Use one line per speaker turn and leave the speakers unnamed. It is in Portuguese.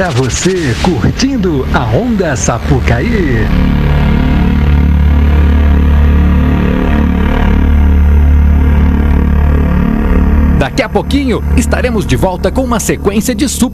Pra você curtindo a Onda Sapucaí.
Daqui a pouquinho estaremos de volta com uma sequência de super